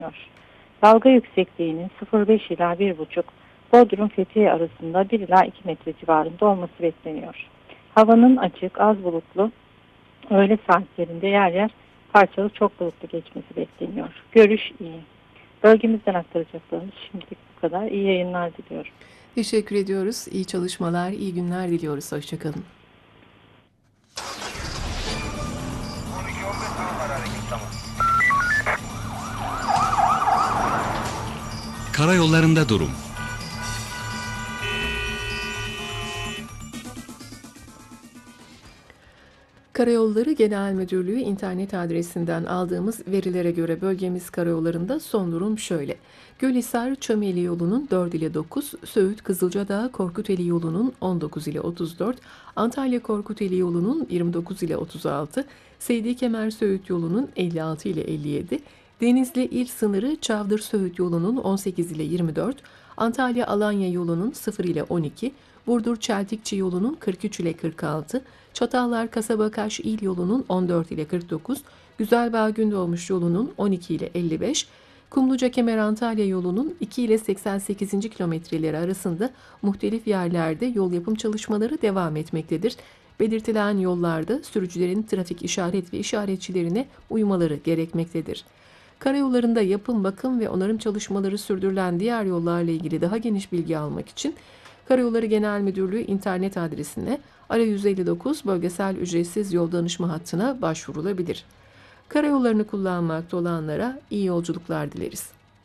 Dalga yüksekliğinin 0,5 ila 1,5, Bodrum Fethiye arasında 1 ila 2 metre civarında olması bekleniyor. Havanın açık, az bulutlu, öğle saatlerinde yer yer parçalı çok bulutlu geçmesi bekleniyor. Görüş iyi. Bölgemizden aktaracaklarımız şimdilik bu kadar. İyi yayınlar diliyorum. Teşekkür ediyoruz. İyi çalışmalar, iyi günler diliyoruz. Hoşçakalın. Karayollarında durum. Karayolları Genel Müdürlüğü internet adresinden aldığımız verilere göre bölgemiz karayollarında son durum şöyle. Gölhisar Çömeli yolunun 4 ile 9, Söğüt Kızılcadağ Korkuteli yolunun 19 ile 34, Antalya Korkuteli yolunun 29 ile 36, Seydi Kemer Söğüt yolunun 56 ile 57, Denizli il sınırı Çavdır Söğüt yolunun 18 ile 24, Antalya Alanya yolunun 0 ile 12, Burdur Çeltikçi yolunun 43 ile 46, Çatallar Kasabakaş il yolunun 14 ile 49, Güzelbağ Gündoğmuş yolunun 12 ile 55, Kumluca Kemer Antalya yolunun 2 ile 88. kilometreleri arasında muhtelif yerlerde yol yapım çalışmaları devam etmektedir. Belirtilen yollarda sürücülerin trafik işaret ve işaretçilerine uymaları gerekmektedir. Karayollarında yapım, bakım ve onarım çalışmaları sürdürülen diğer yollarla ilgili daha geniş bilgi almak için Karayolları Genel Müdürlüğü internet adresine Ara 159 bölgesel ücretsiz yol danışma hattına başvurulabilir. Karayollarını kullanmakta olanlara iyi yolculuklar dileriz.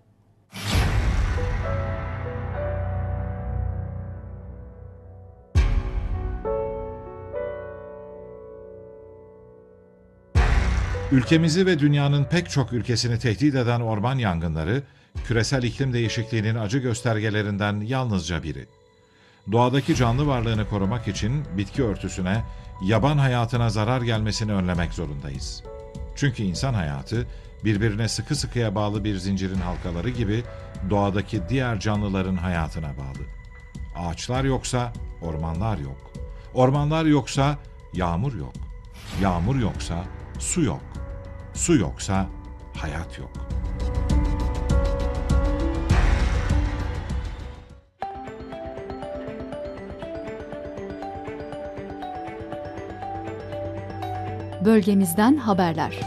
Ülkemizi ve dünyanın pek çok ülkesini tehdit eden orman yangınları, küresel iklim değişikliğinin acı göstergelerinden yalnızca biri. Doğadaki canlı varlığını korumak için bitki örtüsüne, yaban hayatına zarar gelmesini önlemek zorundayız. Çünkü insan hayatı, birbirine sıkı sıkıya bağlı bir zincirin halkaları gibi doğadaki diğer canlıların hayatına bağlı. Ağaçlar yoksa ormanlar yok. Ormanlar yoksa yağmur yok. Yağmur yoksa su yok. Su yoksa hayat yok. Bölgemizden haberler.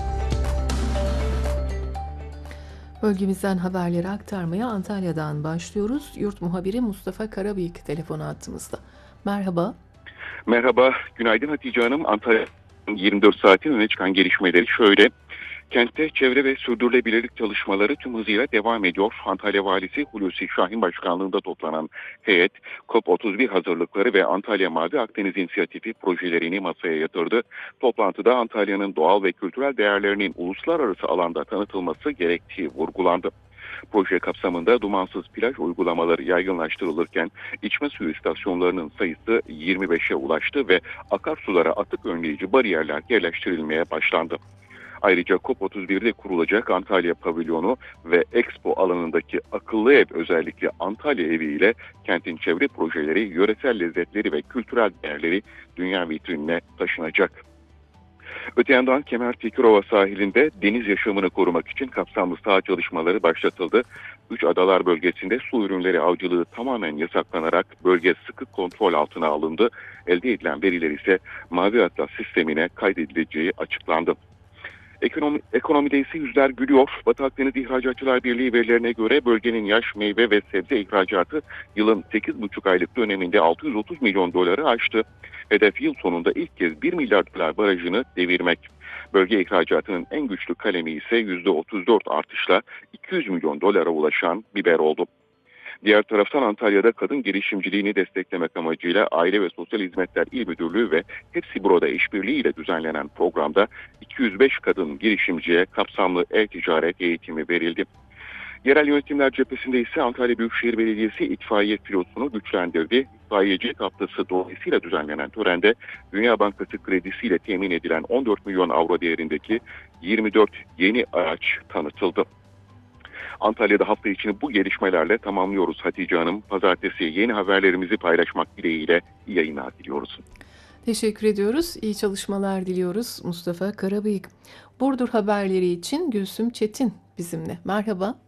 Bölgemizden haberleri aktarmaya Antalya'dan başlıyoruz. Yurt muhabiri Mustafa Karabıyık telefon attığımızda. Merhaba. Merhaba, günaydın Hatice Hanım. Antalya 24 saatin öne çıkan gelişmeleri şöyle. Kentte çevre ve sürdürülebilirlik çalışmaları tüm hızıyla devam ediyor. Antalya Valisi Hulusi Şahin Başkanlığında toplanan heyet, COP31 hazırlıkları ve Antalya Mavi Akdeniz İnisiyatifi projelerini masaya yatırdı. Toplantıda Antalya'nın doğal ve kültürel değerlerinin uluslararası alanda tanıtılması gerektiği vurgulandı. Proje kapsamında dumansız plaj uygulamaları yaygınlaştırılırken içme suyu istasyonlarının sayısı 25'e ulaştı ve akarsulara atık önleyici bariyerler yerleştirilmeye başlandı. Ayrıca COP31'de kurulacak Antalya Pavilyonu ve Expo alanındaki akıllı ev, özellikle Antalya Evi ile kentin çevre projeleri, yöresel lezzetleri ve kültürel değerleri dünya vitrinine taşınacak. Öte yandan Kemer Tekirova sahilinde deniz yaşamını korumak için kapsamlı saha çalışmaları başlatıldı. 3 adalar bölgesinde su ürünleri avcılığı tamamen yasaklanarak bölge sıkı kontrol altına alındı. Elde edilen veriler ise Mavi Atlas sistemine kaydedileceği açıklandı. Ekonomide ise yüzler gülüyor. Batı Akdeniz İhracatçılar Birliği verilerine göre bölgenin yaş meyve ve sebze ihracatı yılın 8,5 aylık döneminde 630 milyon doları aştı. Hedef yıl sonunda ilk kez 1 milyar dolar barajını devirmek. Bölge ihracatının en güçlü kalemi ise %34 artışla 200 milyon dolara ulaşan biber oldu. Diğer taraftan Antalya'da kadın girişimciliğini desteklemek amacıyla Aile ve Sosyal Hizmetler İl Müdürlüğü ve Hepsiburo'da işbirliğiyle düzenlenen programda 205 kadın girişimciye kapsamlı e-ticaret eğitimi verildi. Yerel yönetimler cephesinde ise Antalya Büyükşehir Belediyesi itfaiye filosunu güçlendirdi. İtfaiyecilik haftası dolayısıyla düzenlenen törende Dünya Bankası kredisiyle temin edilen 14 milyon avro değerindeki 24 yeni araç tanıtıldı. Antalya'da hafta içini bu gelişmelerle tamamlıyoruz Hatice Hanım. Pazartesi yeni haberlerimizi paylaşmak dileğiyle iyi yayınlar diliyoruz. Teşekkür ediyoruz. İyi çalışmalar diliyoruz Mustafa Karabıyık. Burdur haberleri için Gülsüm Çetin bizimle. Merhaba.